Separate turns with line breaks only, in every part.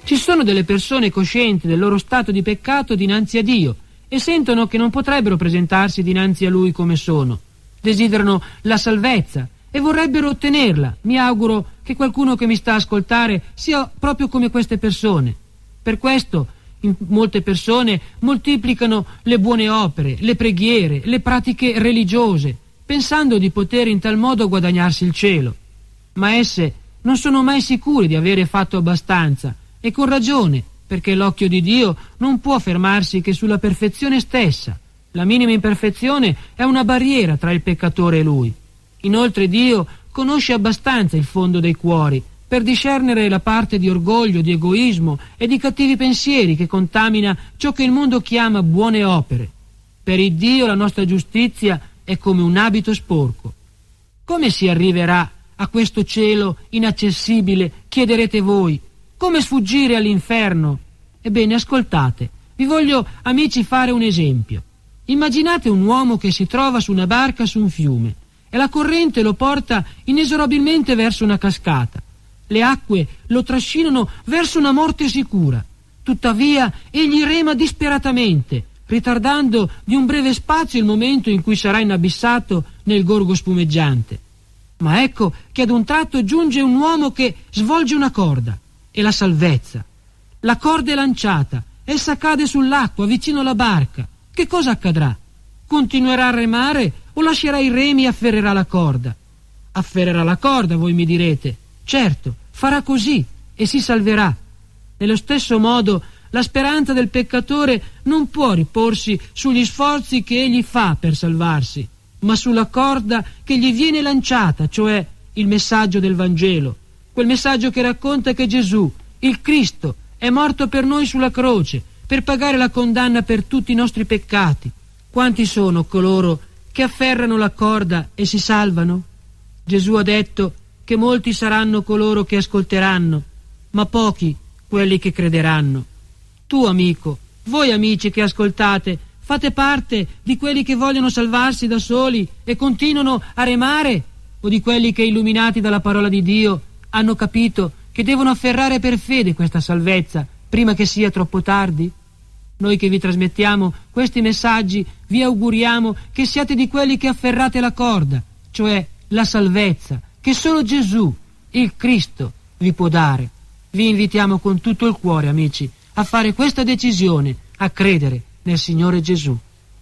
Ci sono delle persone coscienti del loro stato di peccato dinanzi a Dio e sentono che non potrebbero presentarsi dinanzi a Lui come sono. Desiderano la salvezza e vorrebbero ottenerla. Mi auguro che qualcuno che mi sta a ascoltare sia proprio come queste persone. Per questo molte persone moltiplicano le buone opere, le preghiere, le pratiche religiose, pensando di poter in tal modo guadagnarsi il cielo. Ma esse non sono mai sicure di avere fatto abbastanza, e con ragione, perché l'occhio di Dio non può fermarsi che sulla perfezione stessa. La minima imperfezione è una barriera tra il peccatore e Lui. Inoltre Dio conosce abbastanza il fondo dei cuori per discernere la parte di orgoglio, di egoismo e di cattivi pensieri che contamina ciò che il mondo chiama buone opere. Per il Dio la nostra giustizia è come un abito sporco. Come si arriverà a questo cielo inaccessibile, chiederete voi? Come sfuggire all'inferno? Ebbene, ascoltate, vi voglio, amici, fare un esempio. Immaginate un uomo che si trova su una barca su un fiume e la corrente lo porta inesorabilmente verso una cascata. Le acque lo trascinano verso una morte sicura. Tuttavia, egli rema disperatamente, ritardando di un breve spazio il momento in cui sarà inabissato nel gorgo spumeggiante. Ma ecco che ad un tratto giunge un uomo che svolge una corda. E la salvezza. La corda è lanciata, essa cade sull'acqua vicino alla barca. Che cosa accadrà? Continuerà a remare o lascerà i remi e afferrerà la corda? Afferrerà la corda, voi mi direte. Certo, farà così e si salverà. Nello stesso modo, la speranza del peccatore non può riporsi sugli sforzi che egli fa per salvarsi, ma sulla corda che gli viene lanciata, cioè il messaggio del Vangelo. Quel messaggio che racconta che Gesù, il Cristo, è morto per noi sulla croce, per pagare la condanna per tutti i nostri peccati. Quanti sono coloro che afferrano la corda e si salvano? Gesù ha detto che molti saranno coloro che ascolteranno, ma pochi quelli che crederanno. Tu, amico, voi amici che ascoltate, fate parte di quelli che vogliono salvarsi da soli e continuano a remare, o di quelli che, illuminati dalla parola di Dio, hanno capito che devono afferrare per fede questa salvezza prima che sia troppo tardi? Noi che vi trasmettiamo questi messaggi vi auguriamo che siate di quelli che afferrate la corda, cioè la salvezza che solo Gesù, il Cristo, vi può dare. Vi invitiamo con tutto il cuore, amici, a fare questa decisione, a credere nel Signore Gesù.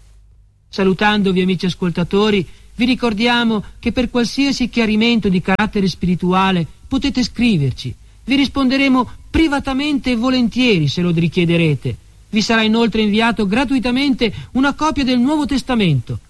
Salutandovi, amici ascoltatori, vi ricordiamo che per qualsiasi chiarimento di carattere spirituale potete scriverci. Vi risponderemo privatamente e volentieri se lo richiederete. Vi sarà inoltre inviato gratuitamente una copia del Nuovo Testamento